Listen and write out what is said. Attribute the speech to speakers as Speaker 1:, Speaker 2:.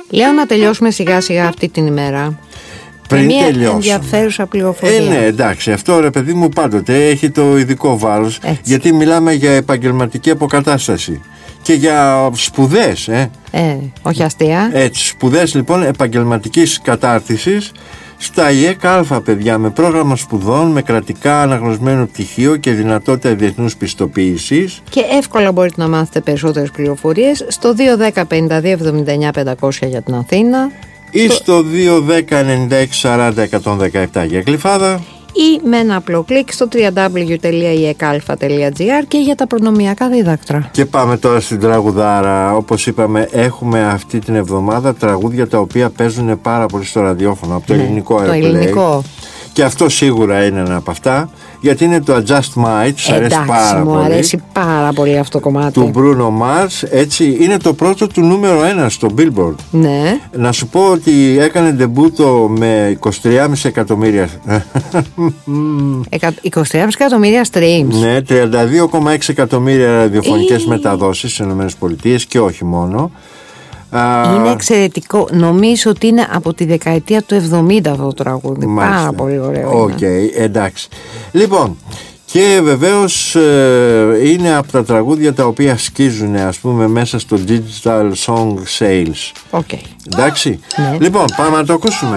Speaker 1: Λέω να τελειώσουμε σιγά σιγά αυτή την ημέρα.
Speaker 2: Πριν
Speaker 1: μια
Speaker 2: τελειώσουμε.
Speaker 1: ενδιαφέρουσα πληροφορία.
Speaker 2: Ναι, εντάξει, αυτό ρε παιδί μου πάντοτε έχει το ειδικό βάρος. Γιατί μιλάμε για επαγγελματική αποκατάσταση και για σπουδές.
Speaker 1: Όχι αστεία.
Speaker 2: Έτσι, σπουδές λοιπόν επαγγελματικής κατάρτισης στα ΙΕΚ Α, παιδιά, με πρόγραμμα σπουδών, με κρατικά αναγνωσμένο πτυχίο και δυνατότητα διεθνούς πιστοποίησης.
Speaker 1: Και εύκολα μπορείτε να μάθετε περισσότερες πληροφορίες στο 210 52 79 500 για την Αθήνα
Speaker 2: ή στο 210 96 40 117 για Γλυφάδα,
Speaker 1: ή με ένα απλό κλικ στο www.ekalfa.gr και για τα προνομιακά δίδακτρα.
Speaker 2: Και πάμε τώρα στην τραγουδάρα. Όπως είπαμε, έχουμε αυτή την εβδομάδα τραγούδια τα οποία παίζουν πάρα πολύ στο ραδιόφωνο από το ελληνικό
Speaker 1: το ελληνικό.
Speaker 2: Και αυτό σίγουρα είναι ένα από αυτά, γιατί είναι το Adjust Might.
Speaker 1: Μου αρέσει πάρα πολύ αυτό το κομμάτι
Speaker 2: του Bruno Mars. Έτσι, είναι το πρώτο του νούμερο 1 στο Billboard.
Speaker 1: Ναι.
Speaker 2: Να σου πω ότι έκανε ντεμπούτο με 23,5 εκατομμύρια
Speaker 1: 23,5 εκατομμύρια streams.
Speaker 2: Ναι, 32,6 εκατομμύρια ραδιοφωνικές μεταδόσεις στις ΗΠΑ και όχι μόνο.
Speaker 1: Είναι εξαιρετικό. Νομίζω ότι είναι από τη δεκαετία του 70 αυτό το τραγούδι. Μάλιστα. Πάρα πολύ ωραίο.
Speaker 2: Οκ, εντάξει. Λοιπόν, και βεβαίως είναι από τα τραγούδια τα οποία σκίζουν, ας πούμε, μέσα στο Digital Song Sales.
Speaker 1: Okay.
Speaker 2: Εντάξει.
Speaker 1: Ναι.
Speaker 2: Λοιπόν, πάμε να το ακούσουμε.